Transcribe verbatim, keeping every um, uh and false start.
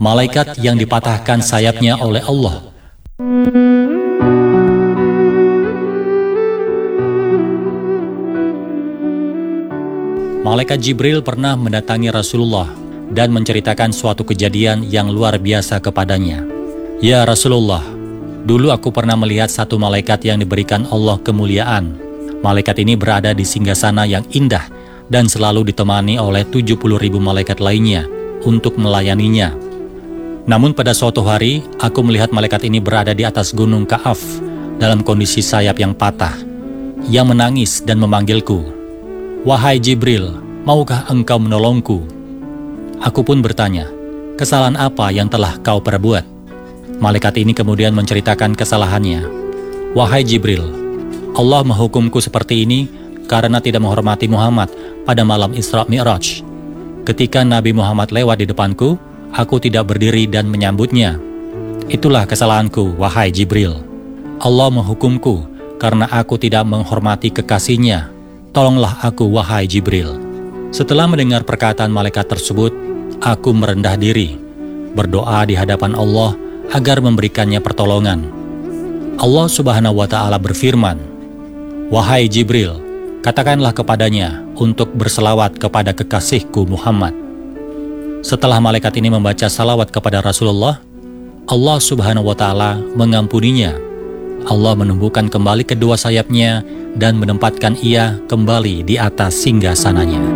malaikat yang dipatahkan sayapnya oleh Allah. Malaikat Jibril pernah mendatangi Rasulullah dan menceritakan suatu kejadian yang luar biasa kepadanya. Ya Rasulullah, dulu aku pernah melihat satu malaikat yang diberikan Allah kemuliaan. Malaikat ini berada di singgasana yang indah dan selalu ditemani oleh tujuh puluh ribu malaikat lainnya untuk melayaninya. Namun pada suatu hari, aku melihat malaikat ini berada di atas gunung Ka'af dalam kondisi sayap yang patah. Ia menangis dan memanggilku, "Wahai Jibril, maukah engkau menolongku?" Aku pun bertanya, "Kesalahan apa yang telah kau perbuat?" Malaikat ini kemudian menceritakan kesalahannya. "Wahai Jibril, Allah menghukumku seperti ini karena tidak menghormati Muhammad pada malam Isra Mi'raj. Ketika Nabi Muhammad lewat di depanku, aku tidak berdiri dan menyambutnya. Itulah kesalahanku, wahai Jibril. Allah menghukumku karena aku tidak menghormati kekasihnya. Tolonglah aku, wahai Jibril." Setelah mendengar perkataan malaikat tersebut, aku merendah diri, berdoa di hadapan Allah agar memberikannya pertolongan. Allah Subhanahu wa Ta'ala berfirman, "Wahai Jibril, katakanlah kepadanya untuk berselawat kepada kekasihku Muhammad." Setelah malaikat ini membaca salawat kepada Rasulullah, Allah Subhanahu wa Ta'ala mengampuninya. Allah menumbuhkan kembali kedua sayapnya dan menempatkan ia kembali di atas singgasananya.